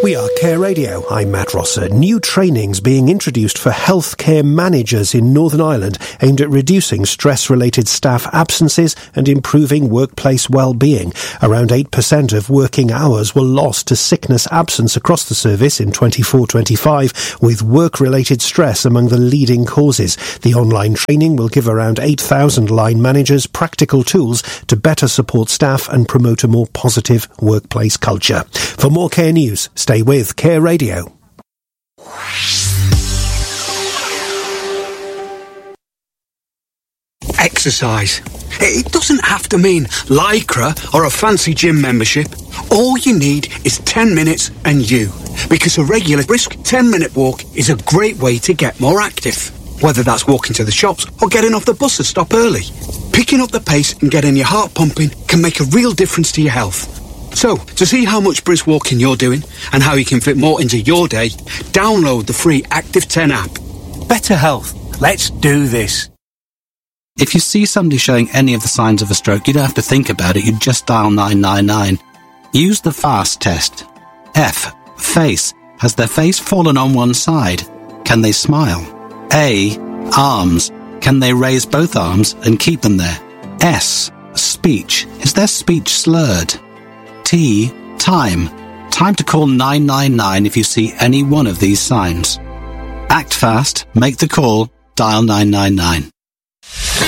We are Care Radio. I'm Matt Rosser. New trainings being introduced for healthcare managers in Northern Ireland aimed at reducing stress-related staff absences and improving workplace well-being. Around 8% of working hours were lost to sickness absence across the service in 24-25, with work-related stress among the leading causes. The online training will give around 8,000 line managers practical tools to better support staff and promote a more positive workplace culture. For more Care News, stay with Care Radio. Exercise. It doesn't have to mean Lycra or a fancy gym membership. All you need is 10 minutes and you. Because a regular brisk 10-minute walk is a great way to get more active. Whether that's walking to the shops or getting off the bus to stop early. Picking up the pace and getting your heart pumping can make a real difference to your health. So, to see how much brisk walking you're doing and how you can fit more into your day, download the free Active 10 app. Better health. Let's do this. If you see somebody showing any of the signs of a stroke, you don't have to think about it, you just dial 999. Use the FAST test. F. Face. Has their face fallen on one side? Can they smile? A. Arms. Can they raise both arms and keep them there? S. Speech. Is their speech slurred? T. Time. Time to call 999 if you see any one of these signs. Act fast, make the call, dial 999.